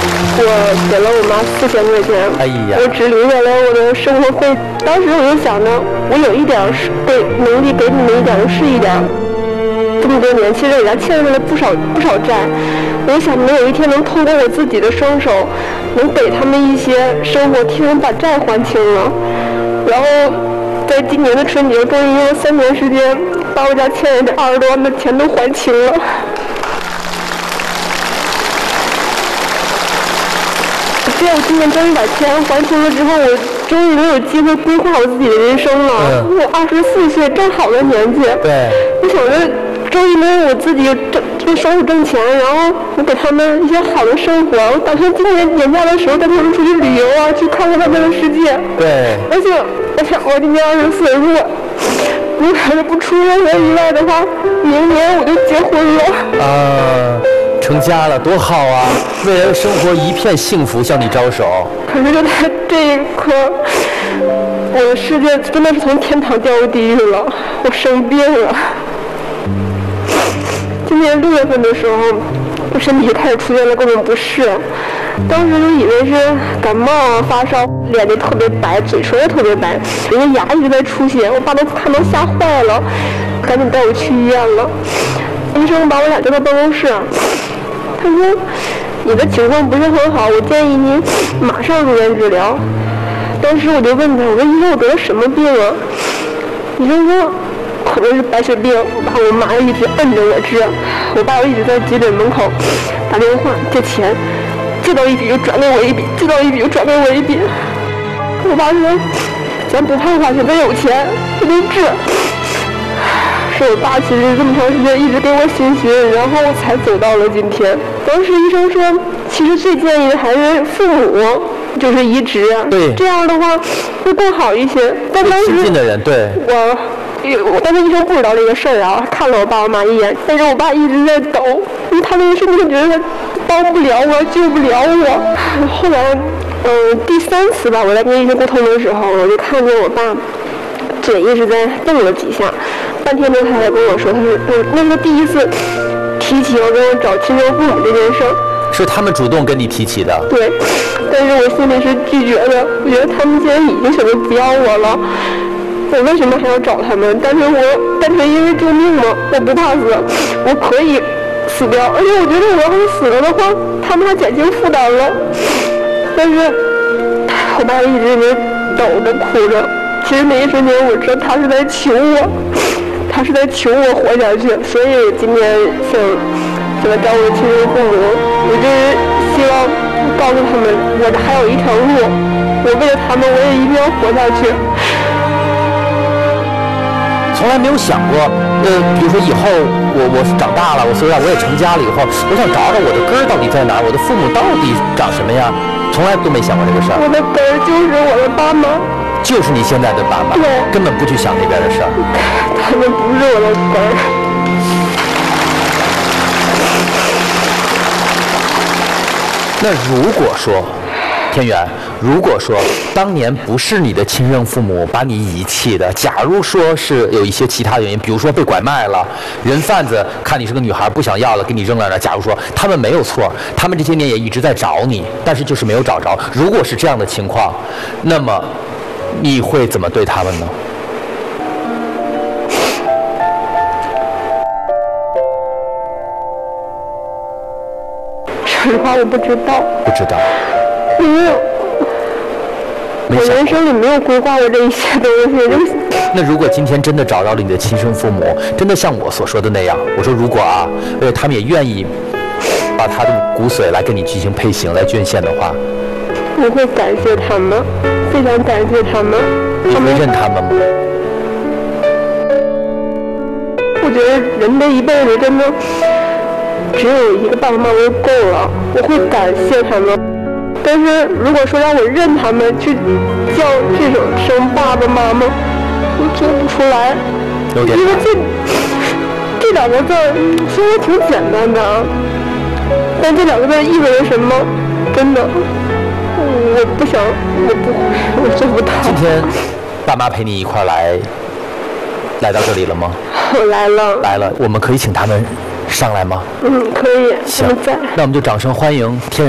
我给了我妈4000块钱， 哎呀， 我只留下来我的生活费。当时我就想着，我有一点给能力给你们一点就是一点。这么多年，其实人家欠下了不少债。我想着有一天能通过我自己的双手，能给他们一些生活，替他们把债还清了。然后在今年的春节，终于用了3年时间，把我家欠人的20多万的钱都还清了。这样，我今年终于把钱还清了之后，我终于能有机会规划我自己的人生了。我24岁，正好的年纪。 对。 我想着，终于能有我自己就收入挣钱，然后我给他们一些好的生活。我打算今年年假的时候带他们出去旅游啊，去看看他们的世界。 对。 而且，我想我今年20岁，如果不出任何意外的话，明年我就结婚了。 成家了多好啊！未来的生活一片幸福，向你招手。 可是就在这一刻，我的世界真的是从天堂掉入地狱了。我生病了。今年6月份的时候，我身体就开始出现了各种不适，当时就以为是感冒啊、发烧，脸就特别白，嘴唇也特别白，因为牙一直在出血，我爸都看到吓坏了，赶紧带我去医院了。医生把我俩叫到办公室，他说你的情况不是很好，我建议您马上入院治疗。当时我就问他，我说医生我得了什么病啊？医生说可能是白血病。我妈一直摁着我治，我爸一直在急诊门口打电话借钱，借到一笔就转给我一笔，借到一笔就转给我一笔。我爸说咱不怕花钱，咱有钱就能治。是我爸其实这么长时间一直给我信心，然后才走到了今天。当时医生说，其实最建议的还是父母就是移植， 对， 这样的话会更好一些。但当时亲近的人，对， 但是医生不知道这个事儿啊，看了我爸我妈一眼，但是我爸一直在抖，因为他那个瞬间觉得他帮不了我，救不了我。后来，第3次吧，我在跟医生沟通的时候，我就看见我爸嘴一直在动了几下，半天之后他才跟我说，他是那是第1次提起要跟我找亲生父母这件事儿。 是他们主动跟你提起的。 对，但是我心里是拒绝的，我觉得他们既然已经选择不要我了，我为什么还要找他们？但是我单纯因为救命嘛，我不怕死，我可以死掉，而且我觉得我要是死了的话，他们还减轻负担了。但是我爸一直抖着哭着，其实那一瞬间我知道他是在求我，他是在求我活下去，所以今天想来找我的亲生父母，我就是希望告诉他们，我还有一条路，我为了他们，我也一定要活下去。 从来没有想过，比如说以后我长大了，我岁数大，我也成家了以后，我想找找我的根儿到底在哪儿，我的父母到底长什么样，从来都没想过这个事儿。 我的根儿就是我的爸妈， 就是你现在的爸妈， 对， 根本不去想那边的事儿。 他们不是我的根儿。 那如果说，天元，如果说当年不是你的亲生父母把你遗弃的，假如说是有一些其他原因，比如说被拐卖了，人贩子看你是个女孩不想要了，给你扔在那儿，假如说他们没有错，他们这些年也一直在找你，但是就是没有找着。如果是这样的情况，那么你会怎么对他们呢？ 说实话，我不知道。 不知道。 因为我人生里没有规划过这一些东西。 那如果今天真的找到了你的亲生父母，真的像我所说的那样，我说如果啊，他们也愿意把他的骨髓来跟你进行配型来捐献的话， 我会感谢他们，非常感谢他们。 你会认他们吗？ 我觉得人这一辈子真的只有一个爸爸妈妈就够了，我会感谢他们。但是如果说让我认他们去叫这种声爸爸妈妈，我做不出来。因为这两个字虽然挺简单的，但这两个字意味着什么？真的，我不想，我做不到。 今天爸妈陪你一块来到这里了吗？ 我来了。 来了，我们可以请他们上来吗？ 可以。 行， 在。 那我们就掌声欢迎天。